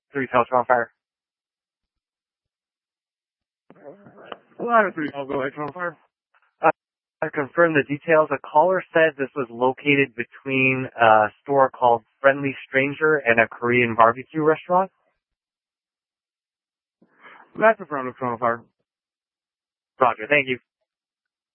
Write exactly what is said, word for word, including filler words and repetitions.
Three House on Fire. Ladder three, I'll go ahead on fire. Uh, I confirm the details. A caller said this was located between a store called Friendly Stranger and a Korean barbecue restaurant. That's affirmative, on fire. Roger, thank you.